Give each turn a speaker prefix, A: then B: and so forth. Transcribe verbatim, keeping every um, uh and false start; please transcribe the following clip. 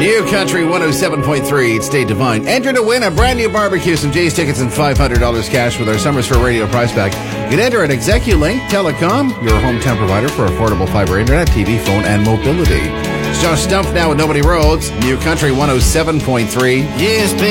A: New Country one oh seven point three, State Divine. Enter to win a brand new barbecue, some Jay's tickets, and five hundred dollars cash with our Summers for Radio prize pack. You can enter at ExecuLink Telecom, your hometown provider for affordable fiber internet, T V, phone, and mobility. It's Josh Stumpf now with Nobody Rhodes. New Country one oh seven point three.
B: Yes, baby.